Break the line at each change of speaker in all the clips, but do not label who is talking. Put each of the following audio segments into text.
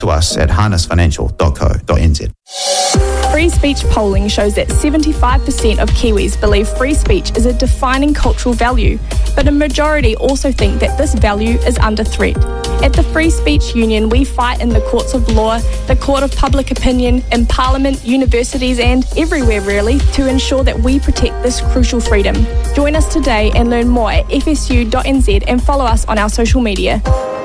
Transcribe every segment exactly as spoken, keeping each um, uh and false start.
to us at harness financial dot co dot n z.
Free speech polling shows that seventy-five percent of Kiwis believe free speech is a defining cultural value, but a majority also think that this value is under threat. At the Free Speech Union, we fight in the courts of law, the court of public opinion, in Parliament, universities and everywhere really to ensure that we protect this crucial freedom. Join us today and learn more at f s u dot n z and follow us on our social media.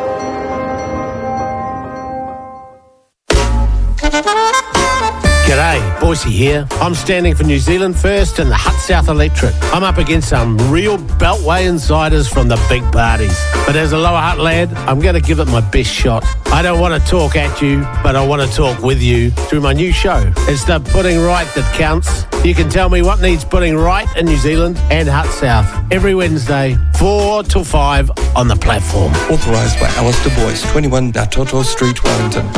G'day, Boise here. I'm standing for New Zealand First in the Hutt South Electorate. I'm up against some real Beltway insiders from the big parties. But as a Lower Hutt lad, I'm going to give it my best shot. I don't want to talk at you, but I want to talk with you through my new show. It's the Putting Right that counts. You can tell me what needs putting right in New Zealand and Hutt South every Wednesday, four till five on the platform.
Authorised by Alistair Boyce, twenty-one Natoto Street, Wellington.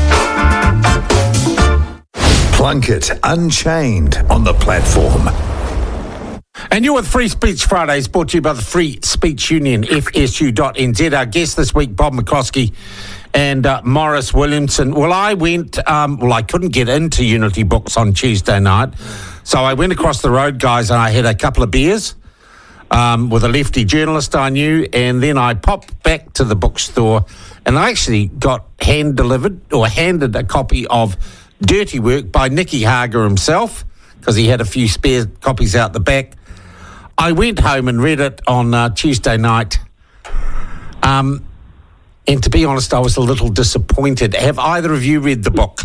Plunkett Unchained on the platform.
And you're with Free Speech Fridays, brought to you by the Free Speech Union, f s u dot n z. Our guest this week, Bob McCloskey and uh, Morris Williamson. Well, I went, um, well, I couldn't get into Unity Books on Tuesday night, so I went across the road, guys, and I had a couple of beers um, with a lefty journalist I knew, and then I popped back to the bookstore, and I actually got hand-delivered, or handed a copy of Dirty Work by Nicky Hager himself, because he had a few spare copies out the back. I went home and read it on uh, Tuesday night. Um, and to be honest, I was a little disappointed. Have either of you read the book?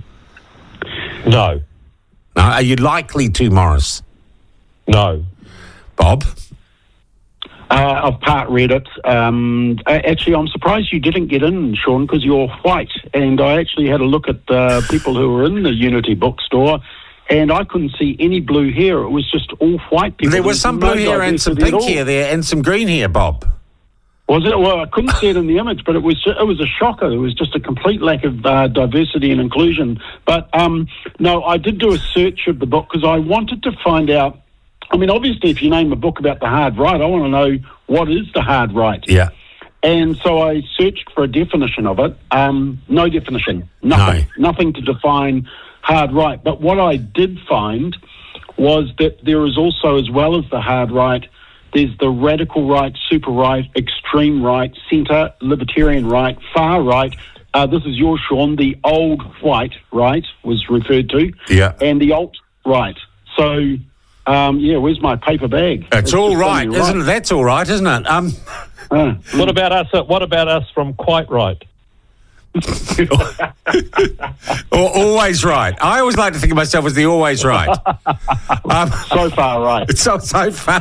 No.
No. Are you likely to, Morris?
No.
Bob?
Uh, I've part read it. Um, actually, I'm surprised you didn't get in, Sean, because you're white. And I actually had a look at uh, people who were in the Unity bookstore, and I couldn't see any blue hair. It was just all white people.
There was some blue hair and some pink hair there and some green hair, Bob.
Was it? Well, I couldn't see it in the image, but it was it was a shocker. It was just a complete lack of uh, diversity and inclusion. But, um, no, I did do a search of the book because I wanted to find out. I mean, obviously, if you name a book about the hard right, I want to know what is the hard right.
Yeah.
And so I searched for a definition of it. Um, no definition. Nothing. No. Nothing to define hard right. But what I did find was that there is also, as well as the hard right, there's the radical right, super right, extreme right, centre, libertarian right, far right. Uh, this is yours, Sean. The old white right was referred to.
Yeah.
And the alt right. So... Um, yeah, where's my paper bag?
It's, it's all right, right, isn't it? That's all right, isn't it? Um,
uh, what about us? Uh, what about us from quite right?
or always right. I always like to think of myself as the always right.
Um, so far right.
So so far.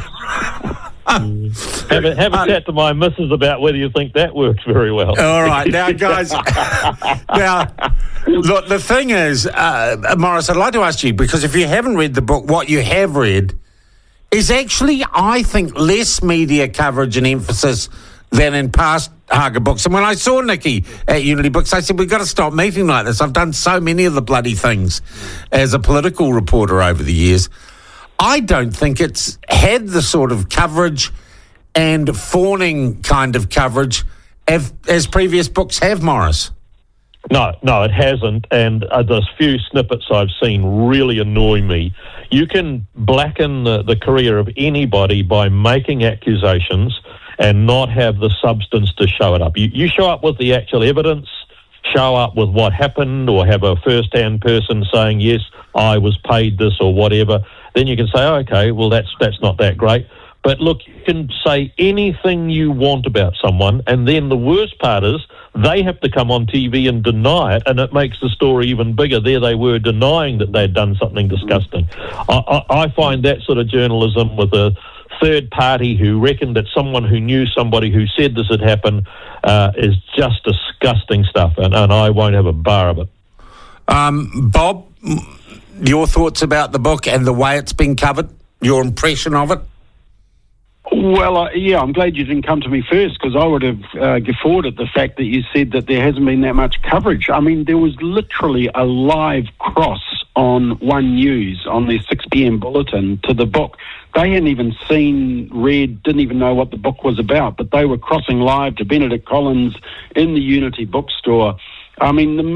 have a, have a chat to my missus about whether you think that works very well.
All right, now guys. now. Look, the thing is, uh, Morris, I'd like to ask you, because if you haven't read the book, what you have read is actually, I think, less media coverage and emphasis than in past Hager books. And when I saw Nicky at Unity Books, I said, we've got to stop meeting like this. I've done so many of the bloody things as a political reporter over the years. I don't think it's had the sort of coverage and fawning kind of coverage as, as previous books have, Morris.
No, no, it hasn't, and uh, those few snippets I've seen really annoy me. You can blacken the, the career of anybody by making accusations and not have the substance to show it up. You, you show up with the actual evidence, show up with what happened, or have a first-hand person saying, yes, I was paid this or whatever, then you can say, okay, well, that's that's not that great. But look, you can say anything you want about someone, and then the worst part is they have to come on T V and deny it, and it makes the story even bigger. There they were denying that they'd done something disgusting. I, I, I find that sort of journalism with a third party who reckoned that someone who knew somebody who said this had happened uh, is just disgusting stuff, and, and I won't have a bar of it.
Um, Bob, your thoughts about the book and the way it's been covered, your impression of it?
Well, uh, yeah, I'm glad you didn't come to me first, because I would have uh, guffawed at the fact that you said that there hasn't been that much coverage. I mean, there was literally a live cross on One News on their six p.m. bulletin to the book. They hadn't even seen, read, didn't even know what the book was about, but they were crossing live to Benedict Collins in the Unity bookstore. I mean, the